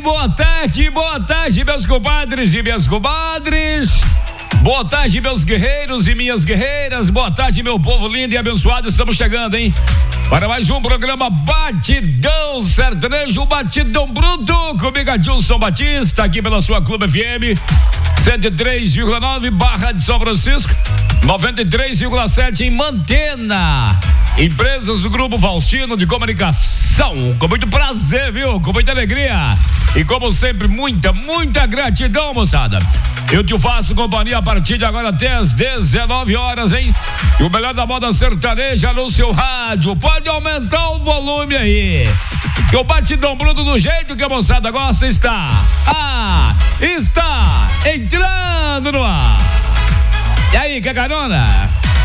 boa tarde, meus compadres e minhas comadres. Boa tarde, meus guerreiros e minhas guerreiras. Boa tarde, meu povo lindo e abençoado. Estamos chegando, hein? Para mais um programa Batidão Sertanejo, Batidão Bruto. Comigo, Adilson Batista, aqui pela sua Clube FM 103,9 Barra de São Francisco, 93,7 em Mantena. Empresas do Grupo Faustino de Comunicação, com muito prazer, viu? Com muita alegria e como sempre, muita gratidão, moçada. Eu te faço companhia a partir de agora até às 19 horas, hein? E o melhor da moda sertaneja no seu rádio. Pode aumentar o volume aí. Que o Batidão Bruto do jeito que a moçada gosta está entrando no ar. E aí, quer carona?